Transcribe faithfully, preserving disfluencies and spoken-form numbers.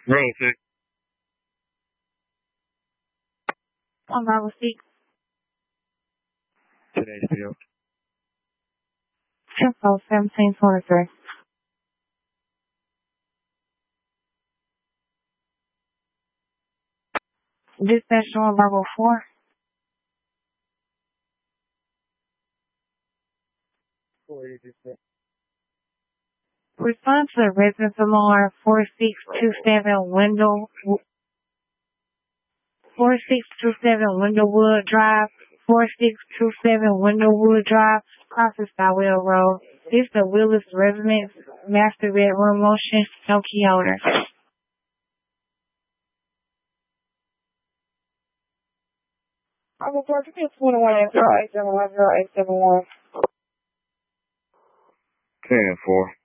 Roll six. On level six. Today's field. Tempo seventeen twenty-three. Dispatch on level four. Four, you just said. Respond to the residence alarm four six two seven window four six two seven Windowwood Drive, four six two seven Windowwood Drive, Crossing Stowell Road. This the Willis Residence, master bedroom motion, no key holder. I'm a park twenty-one eight zero eight seven one zero eight seven one. ten four.